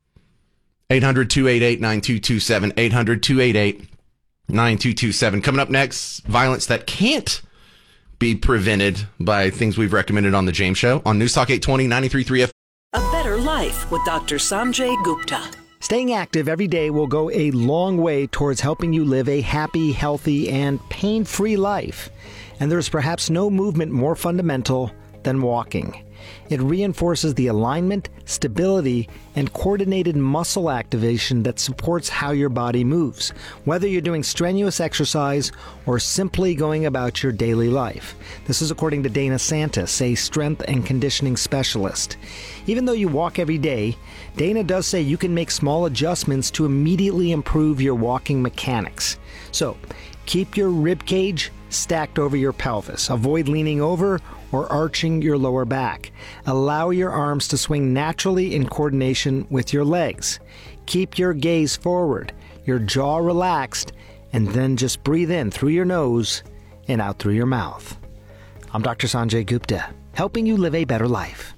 Speaker 8: 800-288-9227. 800-288-9227. Coming up next, violence that can't be prevented by things we've recommended on The James Show on News Talk 820, 93.3 FM.
Speaker 12: A Better Life with Dr. Sanjay Gupta.
Speaker 13: Staying active every day will go a long way towards helping you live a happy, healthy, and pain-free life. And there's perhaps no movement more fundamental than walking. It reinforces the alignment, stability, and coordinated muscle activation that supports how your body moves, whether you're doing strenuous exercise or simply going about your daily life. This is according to Dana Santis, a strength and conditioning specialist. Even though you walk every day, Dana does say you can make small adjustments to immediately improve your walking mechanics. So, keep your rib cage stacked over your pelvis. Avoid leaning over or arching your lower back. Allow your arms to swing naturally in coordination with your legs. Keep your gaze forward, your jaw relaxed, and then just breathe in through your nose and out through your mouth. I'm Dr. Sanjay Gupta, helping you live a better life.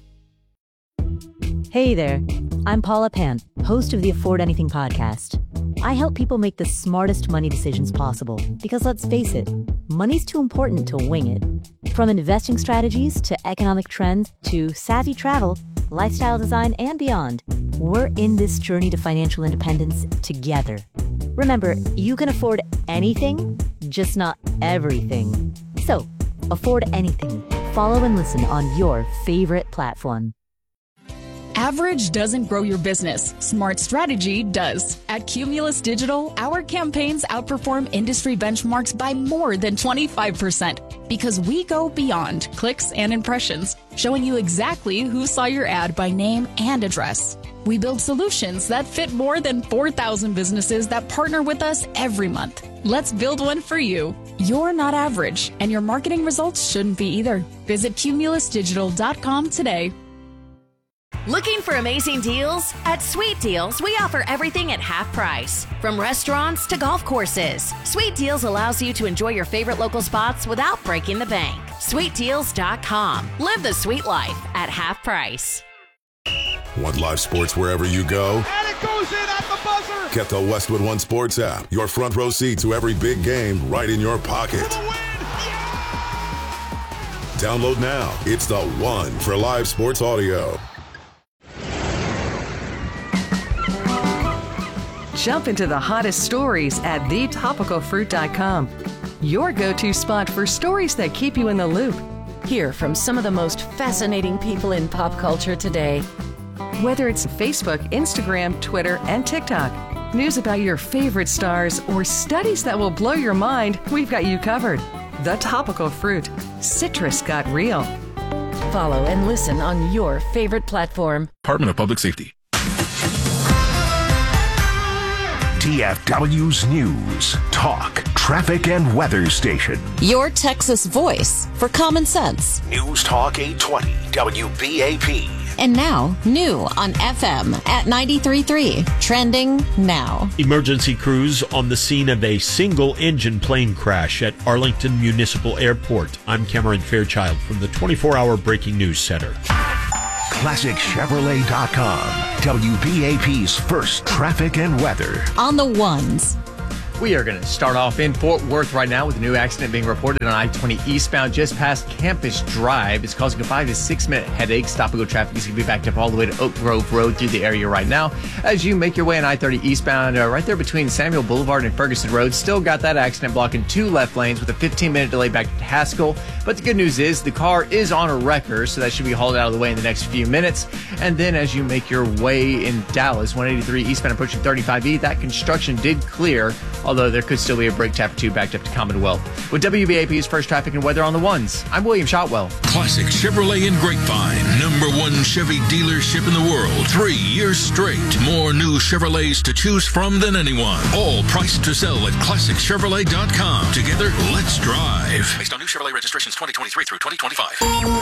Speaker 9: Hey there, I'm Paula Pant, host of the Afford Anything podcast. I help people make the smartest money decisions possible because, let's face it, money's too important to wing it. From investing strategies to economic trends to savvy travel, lifestyle design, and beyond, we're in this journey to financial independence together. Remember, you can afford anything, just not everything. So, afford anything. Follow and listen on your favorite platform.
Speaker 15: Average doesn't grow your business. Smart strategy does. At Cumulus Digital, our campaigns outperform industry benchmarks by more than 25% because we go beyond clicks and impressions, showing you exactly who saw your ad by name and address. We build solutions that fit more than 4,000 businesses that partner with us every month. Let's build one for you. You're not average, and your marketing results shouldn't be either. Visit cumulusdigital.com today.
Speaker 16: Looking for amazing deals? At Sweet Deals, we offer everything at half price. From restaurants to golf courses, Sweet Deals allows you to enjoy your favorite local spots without breaking the bank. SweetDeals.com. Live the sweet life at half price.
Speaker 17: Want live sports wherever you go?
Speaker 1: And it goes in at the buzzer!
Speaker 17: Get the Westwood One Sports app. Your front row seat to every big game right in your pocket.
Speaker 1: For the win! Yeah!
Speaker 17: Download now. It's the one for live sports audio.
Speaker 24: Jump into the hottest stories at thetopicalfruit.com. Your go-to spot for stories that keep you in the loop.
Speaker 25: Hear from some of the most fascinating people in pop culture today.
Speaker 24: Whether it's Facebook, Instagram, Twitter, and TikTok, news about your favorite stars, or studies that will blow your mind, we've got you covered. The Topical Fruit. Citrus got real.
Speaker 25: Follow and listen on your favorite platform.
Speaker 28: Department of Public Safety.
Speaker 5: DFW's News, Talk, Traffic, and Weather Station.
Speaker 4: Your Texas voice for common sense.
Speaker 5: News Talk 820 WBAP.
Speaker 4: And now, new on FM at 93.3. Trending now.
Speaker 2: Emergency crews on the scene of a single-engine plane crash at Arlington Municipal Airport. I'm Cameron Fairchild from the 24-hour Breaking News Center.
Speaker 5: ClassicChevrolet.com. WBAP's first traffic and weather.
Speaker 4: On the ones.
Speaker 11: We are going to start off in Fort Worth right now with a new accident being reported on I-20 eastbound just past Campus Drive. It's causing a 5 to 6 minute headache. Stop-and-go traffic is going to be backed up all the way to Oak Grove Road through the area right now. As you make your way on I-30 eastbound, right there between Samuel Boulevard and Ferguson Road, still got that accident blocking 2 left lanes with a 15-minute delay back to Haskell. But the good news is the car is on a wrecker, so that should be hauled out of the way in the next few minutes. And then as you make your way in Dallas, 183 eastbound approaching 35E, that construction did clear, although there could still be a brake tap or two backed up to Commonwealth. With WBAP's first traffic and weather on the ones, I'm William Shotwell.
Speaker 10: Classic Chevrolet in Grapevine, #1 Chevy dealership in the world. 3 years straight. More new Chevrolets to choose from than anyone. All priced to sell at ClassicChevrolet.com. Together, let's drive. Based on new Chevrolet registrations 2023 through 2025.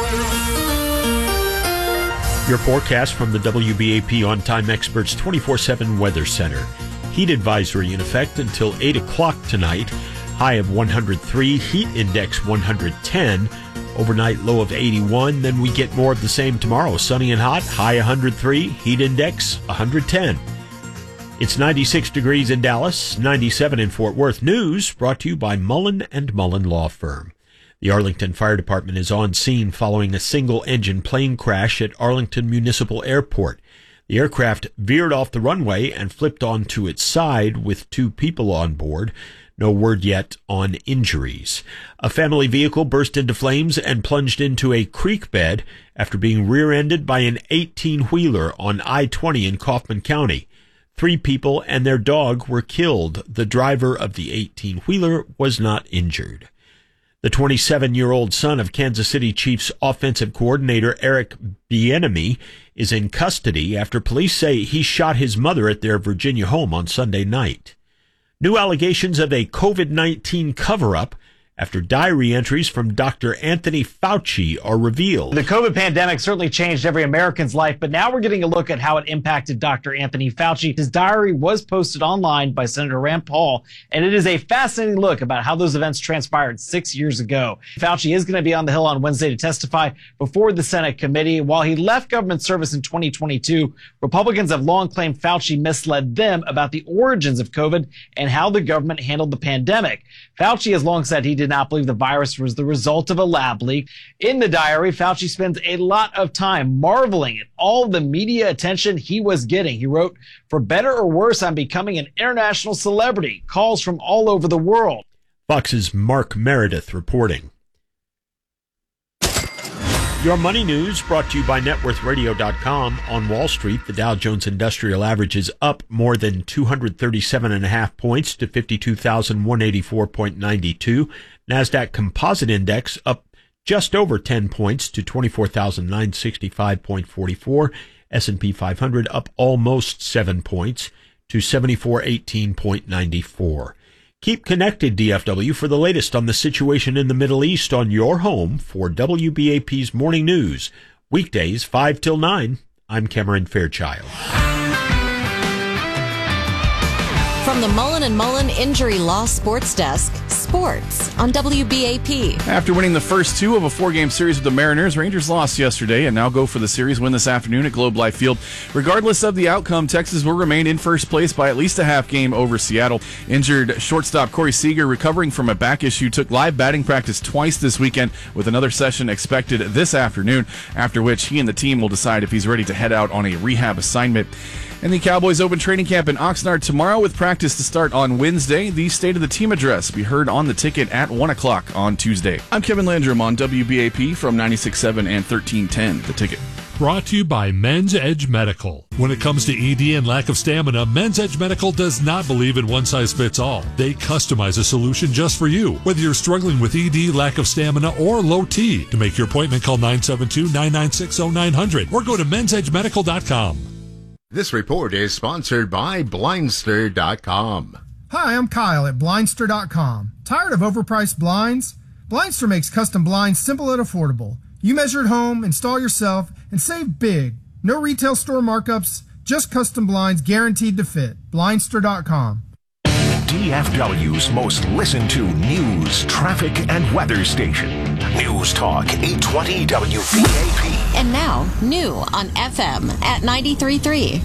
Speaker 2: Your forecast from the WBAP On Time Experts 24/7 Weather Center. Heat advisory in effect until 8 o'clock tonight. High of 103, heat index 110. Overnight low of 81. Then we get more of the same tomorrow. Sunny and hot, high 103, heat index 110. It's 96 degrees in Dallas, 97 in Fort Worth. News brought to you by Mullen & Mullen Law Firm. The Arlington Fire Department is on scene following a single-engine plane crash at Arlington Municipal Airport. The aircraft veered off the runway and flipped onto its side with 2 people on board. No word yet on injuries. A family vehicle burst into flames and plunged into a creek bed after being rear-ended by an 18-wheeler on I-20 in Kaufman County. 3 people and their dog were killed. The driver of the 18-wheeler was not injured. The 27-year-old son of Kansas City Chiefs offensive coordinator Eric Bieniemy is in custody after police say he shot his mother at their Virginia home on Sunday night. New allegations of a COVID-19 cover-up after diary entries from Dr. Anthony Fauci are revealed.
Speaker 14: The COVID pandemic certainly changed every American's life, but now we're getting a look at how it impacted Dr. Anthony Fauci. His diary was posted online by Senator Rand Paul, and it is a fascinating look about how those events transpired 6 years ago. Fauci is going to be on the Hill on Wednesday to testify before the Senate committee. While he left government service in 2022, Republicans have long claimed Fauci misled them about the origins of COVID and how the government handled the pandemic. Fauci has long said he did not believe the virus was the result of a lab leak. In the diary, Fauci spends a lot of time marveling at all the media attention he was getting. He wrote, "For better or worse, I'm becoming an international celebrity. Calls from all over the world."
Speaker 2: Fox's Mark Meredith reporting. Your money news brought to you by NetWorthRadio.com. On Wall Street, the Dow Jones Industrial Average is up more than 237.5 points to 52,184.92. NASDAQ Composite Index up just over 10 points to 24,965.44. S&P 500 up almost 7 points to 7418.94. Keep connected, DFW, for the latest on the situation in the Middle East on your home for WBAP's Morning News. Weekdays 5 till 9. I'm Cameron Fairchild.
Speaker 4: From the Mullen & Mullen Injury Law Sports Desk, sports on WBAP.
Speaker 18: After winning the first 2 of a 4-game series with the Mariners, Rangers lost yesterday and now go for the series win this afternoon at Globe Life Field. Regardless of the outcome, Texas will remain in first place by at least a half game over Seattle. Injured shortstop Corey Seager, recovering from a back issue, took live batting practice twice this weekend with another session expected this afternoon, after which he and the team will decide if he's ready to head out on a rehab assignment. And the Cowboys open training camp in Oxnard tomorrow with practice to start on Wednesday. The State of the Team address will be heard on the ticket at 1 o'clock on Tuesday. I'm Kevin Landrum on WBAP from 96.7 and 1310, The Ticket.
Speaker 19: Brought to you by Men's Edge Medical. When it comes to ED and lack of stamina, Men's Edge Medical does not believe in one size fits all. They customize a solution just for you. Whether you're struggling with ED, lack of stamina, or low T. To make your appointment, call 972-996-0900 or go to mensedgemedical.com.
Speaker 3: This report is sponsored by Blindster.com.
Speaker 20: Hi, I'm Kyle at Blindster.com. Tired of overpriced blinds? Blindster makes custom blinds simple and affordable. You measure at home, install yourself, and save big. No retail store markups, just custom blinds guaranteed to fit. Blindster.com.
Speaker 5: DFW's most listened to news, traffic, and weather station. News Talk 820 WBAP.
Speaker 4: And now, new on FM at 93.3.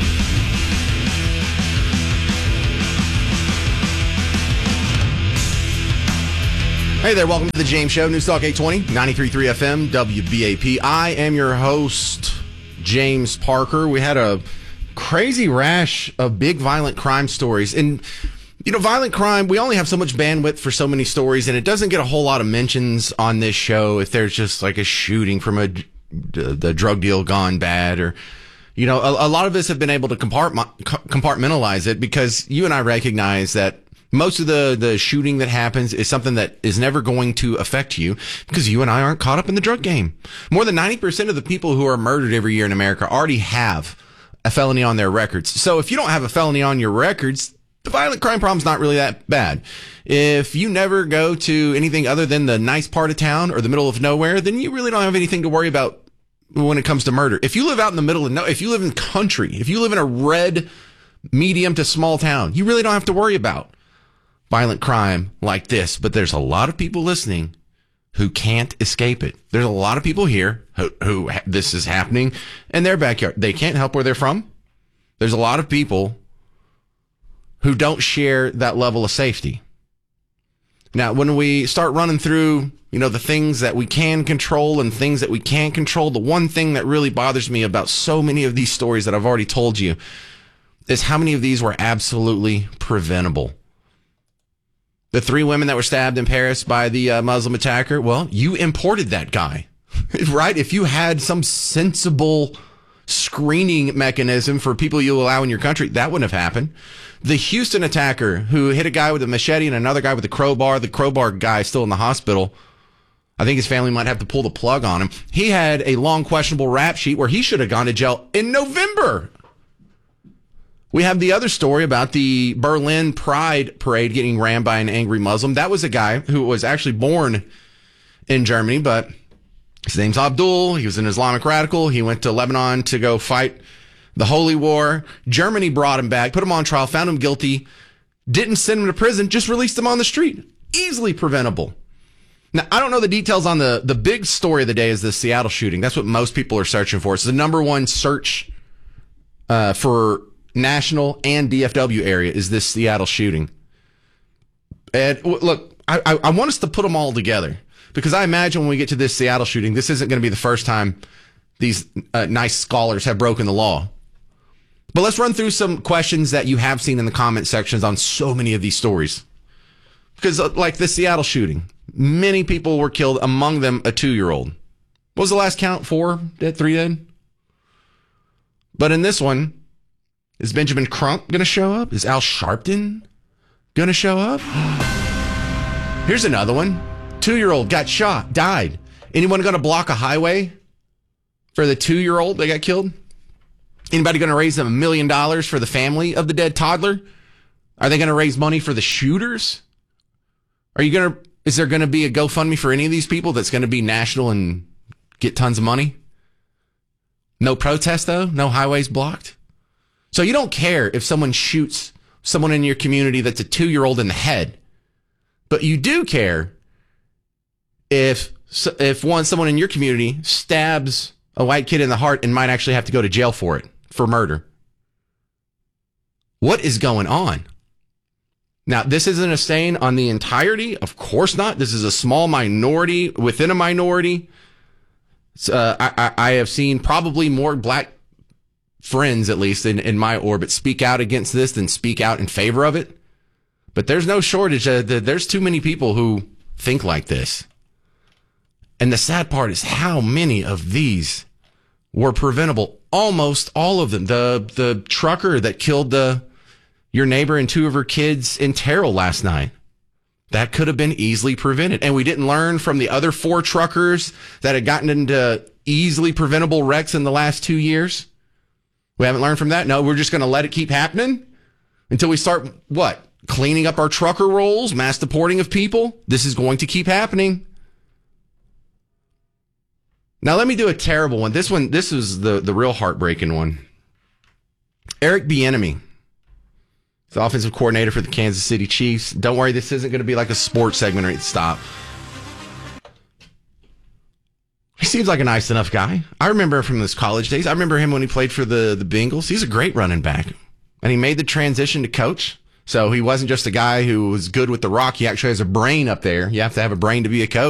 Speaker 8: Hey there, welcome to the James Show, News Talk 820, 93.3 FM, WBAP. I am your host, James Parker. We had a crazy rash of big violent crime stories. And, you know, violent crime, we only have so much bandwidth for so many stories, and it doesn't get a whole lot of mentions on this show if there's just like a shooting from the drug deal gone bad, or, you know, a lot of us have been able to compartmentalize it because you and I recognize that most of the shooting that happens is something that is never going to affect you because you and I aren't caught up in the drug game. More than 90% of the people who are murdered every year in America already have a felony on their records. So if you don't have a felony on your records, the violent crime problem's not really that bad. If you never go to anything other than the nice part of town or the middle of nowhere, then you really don't have anything to worry about when it comes to murder. If you live out in the middle of if you live in country, if you live in a red, medium to small town, you really don't have to worry about violent crime like this. But there's a lot of people listening who can't escape it. There's a lot of people here who this is happening in their backyard. They can't help where they're from. There's a lot of people who don't share that level of safety. Now, when we start running through, you know, the things that we can control and things that we can't control, the one thing that really bothers me about so many of these stories that I've already told you is how many of these were absolutely preventable. The 3 women that were stabbed in Paris by the Muslim attacker, well, you imported that guy, right? If you had some sensible screening mechanism for people you allow in your country, that wouldn't have happened. The Houston attacker who hit a guy with a machete and another guy with a crowbar, the crowbar guy is still in the hospital. I think his family might have to pull the plug on him. He had a long questionable rap sheet where he should have gone to jail in November. We have the other story about the Berlin Pride Parade getting rammed by an angry Muslim. That was a guy who was actually born in Germany, but his name's Abdul. He was an Islamic radical. He went to Lebanon to go fight the Holy War. Germany brought him back, put him on trial, found him guilty, didn't send him to prison, just released him on the street. Easily preventable. Now, I don't know the details on the big story of the day is the Seattle shooting. That's what most people are searching for. It's the number one search for national and DFW area is this Seattle shooting. And look, I want us to put them all together because I imagine when we get to this Seattle shooting, this isn't going to be the first time these nice scholars have broken the law. But let's run through some questions that you have seen in the comment sections on so many of these stories. Because like the Seattle shooting, many people were killed, among them a 2-year-old. What was the last count? 4 dead, 3 dead? But in this one, is Benjamin Crump going to show up? Is Al Sharpton going to show up? Here's another one. 2-year-old got shot, died. Anyone going to block a highway for the 2-year-old that got killed? Anybody going to raise them $1 million for the family of the dead toddler? Are they going to raise money for the shooters? Is there going to be a GoFundMe for any of these people that's going to be national and get tons of money? No protest though? No highways blocked? So you don't care if someone shoots someone in your community that's a 2-year-old in the head, but you do care if someone in your community stabs a white kid in the heart and might actually have to go to jail for it, for murder. What is going on? Now, this isn't a stain on the entirety. Of course not. This is a small minority within a minority. I have seen probably more black friends, at least in my orbit, speak out against this than speak out in favor of it. But there's no shortage. There's too many people who think like this. And the sad part is how many of these were preventable. Almost all of them. The trucker that killed your neighbor and 2 of her kids in Terrell last night. That could have been easily prevented. And we didn't learn from the other 4 truckers that had gotten into easily preventable wrecks in the last 2 years. We haven't learned from that? No, we're just going to let it keep happening until we start, what? Cleaning up our trucker rolls, mass deporting of people? This is going to keep happening. Now, let me do a terrible one. This is the real heartbreaking one. Eric Bieniemy, the offensive coordinator for the Kansas City Chiefs. Don't worry, this isn't going to be like a sports segment or stop. He seems like a nice enough guy. I remember from his college days. I remember him when he played for the Bengals. He's a great running back. And he made the transition to coach. So he wasn't just a guy who was good with the rock. He actually has a brain up there. You have to have a brain to be a coach.